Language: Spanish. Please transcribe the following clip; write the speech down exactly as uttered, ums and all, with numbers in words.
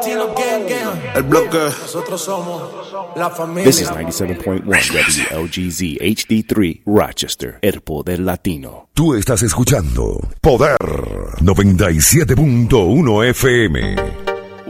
Latino Gang Gang. El bloque. Nosotros somos la familia. This is ninety-seven point one W L G Z H D three Rochester, El Poder Latino. Tú estás escuchando Poder noventa y siete punto uno F M.